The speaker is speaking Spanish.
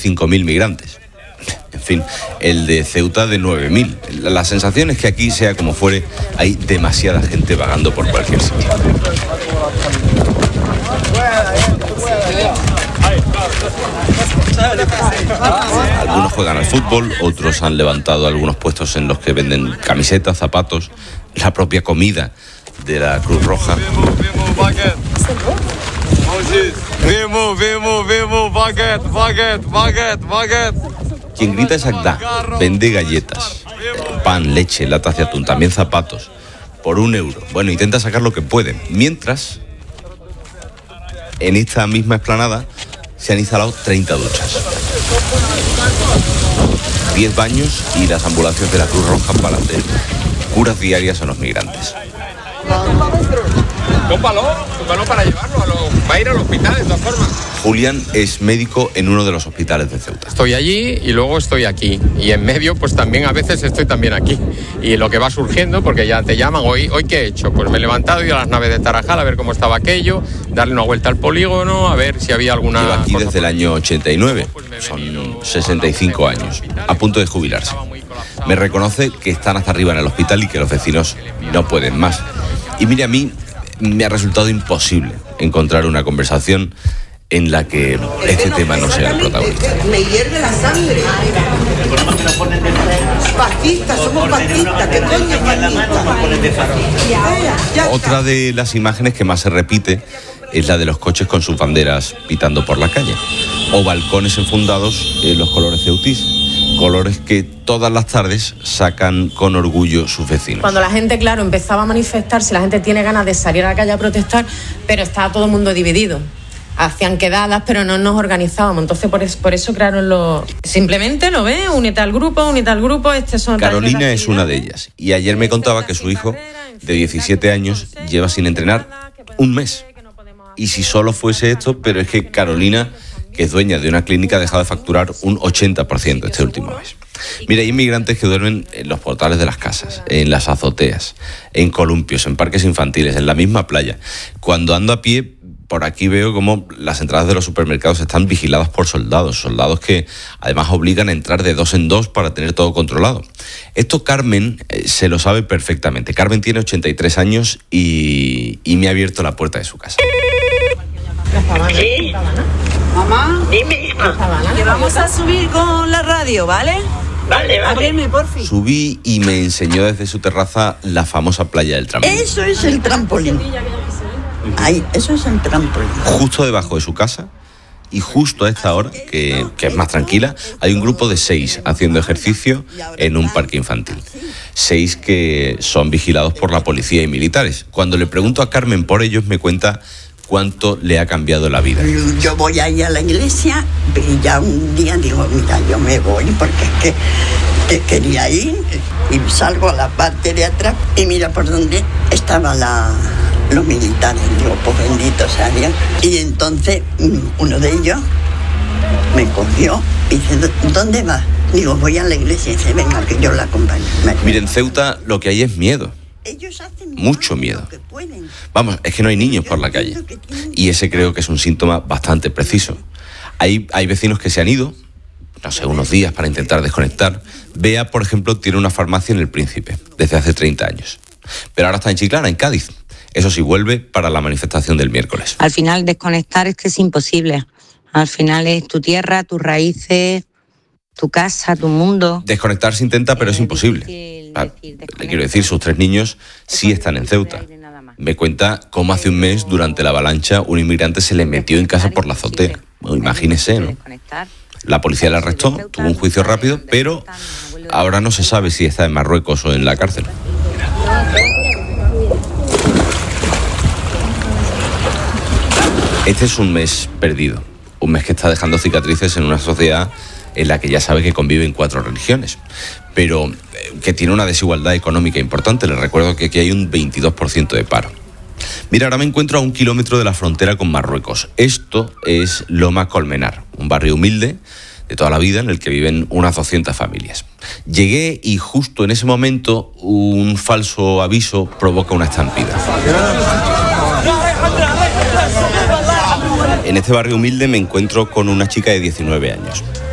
5.000 migrantes. En fin, el de Ceuta de 9.000. La sensación es que aquí, sea como fuere, hay demasiada gente vagando por cualquier sitio. Algunos juegan al fútbol, otros han levantado algunos puestos en los que venden camisetas, zapatos, la propia comida de la Cruz Roja. Quien grita es Agda, vende galletas, pan, leche, latas de atún, también zapatos, por €1. Bueno, intenta sacar lo que puede. Mientras, en esta misma explanada se han instalado 30 duchas, 10 baños y las ambulancias de la Cruz Roja para hacer curas diarias a los migrantes. Cómpalo para llevarlo, va a ir al hospital de todas formas. Julián es médico en uno de los hospitales de Ceuta. Estoy allí y luego estoy aquí. Y en medio, pues también a veces estoy también aquí. Y lo que va surgiendo, porque ya te llaman, ¿hoy qué he hecho? Pues me he levantado, he ido a las naves de Tarajal a ver cómo estaba aquello, darle una vuelta al polígono, a ver si había alguna... Lleva aquí desde el año 89, son 65 años, a punto de jubilarse. Me reconoce que están hasta arriba en el hospital y que los vecinos no pueden más. Y mire, a mí me ha resultado imposible encontrar una conversación en la que este tema no sea el protagonista. Me hierve la sangre. Fascistas, somos fascistas. ¿Qué coño fascistas? Otra de las imágenes que más se repite es la de los coches con sus banderas pitando por la calle, o balcones enfundados en los colores ceutís, colores que todas las tardes sacan con orgullo sus vecinos. Cuando la gente, claro, empezaba a manifestarse, la gente tiene ganas de salir a la calle a protestar, pero estaba todo el mundo dividido. Hacían quedadas, pero no nos organizábamos. Entonces, por eso crearon los... Simplemente lo ves, únete al grupo, son... Carolina es una de ellas. Y ayer me contaba que su hijo, de 17 años, lleva sin entrenar un mes. Y si solo fuese esto, pero es que Carolina, que es dueña de una clínica, ha dejado de facturar un 80% este último mes. Mira, hay inmigrantes que duermen en los portales de las casas, en las azoteas, en columpios, en parques infantiles, en la misma playa. Cuando ando a pie, por aquí veo cómo las entradas de los supermercados están vigiladas por soldados que además obligan a entrar de 2 en 2 para tener todo controlado. Esto Carmen se lo sabe perfectamente. Carmen tiene 83 años y me ha abierto la puerta de su casa. Sí. Mamá, dime, hija. Que vamos a subir con la radio, ¿vale? Vale. Ábreme, por fin. Subí y me enseñó desde su terraza la famosa playa del trampolín. Eso es el trampolín. Ay, eso es el trampolín. Justo debajo de su casa y justo a esta hora, que es más tranquila, hay un grupo de 6 haciendo ejercicio en un parque infantil. 6 que son vigilados por la policía y militares. Cuando le pregunto a Carmen por ellos, me cuenta cuánto le ha cambiado la vida. Yo voy ahí a la iglesia y ya un día digo, mira, yo me voy porque es que quería ir, y salgo a la parte de atrás y mira por dónde estaban los militares. Digo, pues bendito sea Dios. Y entonces uno de ellos me cogió y dice, ¿dónde vas? Digo, voy a la iglesia. Y dice, venga, que yo la acompaño. Miren, Ceuta lo que hay es miedo. Mucho miedo. Vamos, es que no hay niños por la calle. Y ese creo que es un síntoma bastante preciso. Hay vecinos que se han ido, no sé, unos días para intentar desconectar. Bea, por ejemplo, tiene una farmacia en El Príncipe desde hace 30 años. Pero ahora está en Chiclana, en Cádiz. Eso sí, vuelve para la manifestación del miércoles. Al final, desconectar es que es imposible. Al final es tu tierra, tus raíces, tu casa, tu mundo. Desconectar se intenta, pero es imposible. Le quiero decir, sus 3 niños sí están en Ceuta. Me cuenta cómo hace un mes, durante la avalancha, un inmigrante se le metió en casa por la azotea. Bueno, imagínese, ¿no? La policía le arrestó, tuvo un juicio rápido, pero ahora no se sabe si está en Marruecos o en la cárcel. Este es un mes perdido, un mes que está dejando cicatrices en una sociedad en la que ya sabe que conviven 4 religiones, pero que tiene una desigualdad económica importante. Les recuerdo que aquí hay un 22% de paro. Mira, ahora me encuentro a 1 kilómetro de la frontera con Marruecos. Esto es Loma Colmenar, un barrio humilde de toda la vida en el que viven unas 200 familias. Llegué y justo en ese momento un falso aviso provoca una estampida. En este barrio humilde me encuentro con una chica de 19 años.